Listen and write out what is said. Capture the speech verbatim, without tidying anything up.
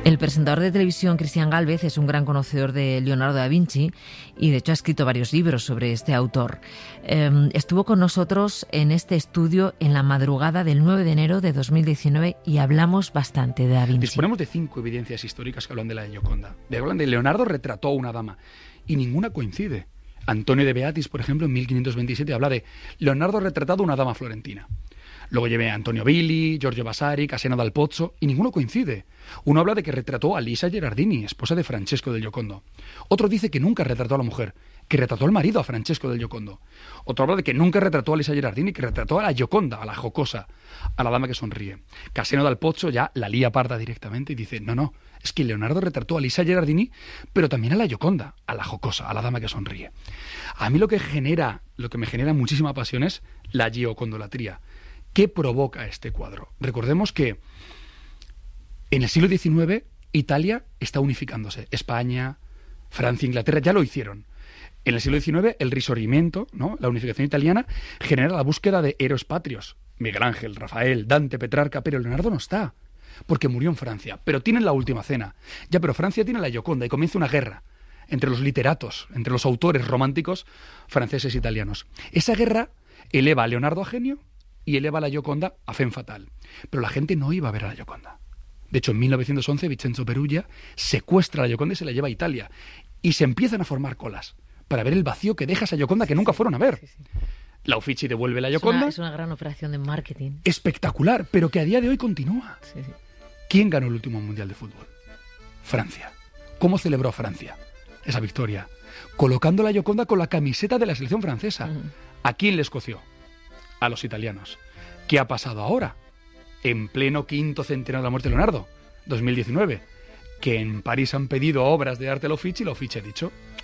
El presentador de televisión Cristian Gálvez es un gran conocedor de Leonardo da Vinci y de hecho ha escrito varios libros sobre este autor. Eh, estuvo con nosotros en este estudio en la madrugada del nueve de enero de dos mil diecinueve y hablamos bastante de da Vinci. Disponemos de cinco evidencias históricas que hablan de la Gioconda. De hablan de Leonardo retrató a una dama y ninguna coincide. Antonio de Beatis, por ejemplo, en mil quinientos veintisiete habla de Leonardo retratado a una dama florentina. Luego llevé a Antonio Billi, Giorgio Vasari, Casiano dal Pozzo, y ninguno coincide. Uno habla de que retrató a Lisa Gherardini, esposa de Francesco del Giocondo. Otro dice que nunca retrató a la mujer, que retrató al marido, a Francesco del Giocondo. Otro habla de que nunca retrató a Lisa Gherardini, que retrató a la Gioconda, a la jocosa, a la dama que sonríe. Casiano dal Pozzo ya la lía parda directamente y dice, no, no, es que Leonardo retrató a Lisa Gherardini, pero también a la Gioconda, a la jocosa, a la dama que sonríe. A mí lo que genera, lo que me genera muchísima pasión es la giocondolatría. ¿Qué provoca este cuadro? Recordemos que en el siglo diecinueve Italia está unificándose. España, Francia, Inglaterra ya lo hicieron. En el siglo diecinueve el Risorgimento, ¿no?, la unificación italiana, genera la búsqueda de héroes patrios. Miguel Ángel, Rafael, Dante, Petrarca, pero Leonardo no está, porque murió en Francia. Pero tienen la última cena. Ya, pero Francia tiene la Gioconda y comienza una guerra entre los literatos, entre los autores románticos franceses e italianos. Esa guerra eleva a Leonardo a genio y eleva a la Gioconda a femme fatal. Pero la gente no iba a ver a la Gioconda. De hecho, en mil novecientos once, Vincenzo Perugia secuestra a la Gioconda y se la lleva a Italia. Y se empiezan a formar colas para ver el vacío que deja esa Gioconda que nunca fueron a ver. Sí, sí. La Uffizi devuelve la Gioconda. Es una, es una gran operación de marketing. Espectacular, pero que a día de hoy continúa. Sí, sí. ¿Quién ganó el último Mundial de Fútbol? Francia. ¿Cómo celebró Francia esa victoria? Colocando la Gioconda con la camiseta de la selección francesa. Mm. ¿A quién le escoció? A los italianos. ¿Qué ha pasado ahora? En pleno quinto centenario de la muerte de Leonardo, dos mil diecinueve, que en París han pedido obras de arte a la Uffizi y la Uffizi ha dicho,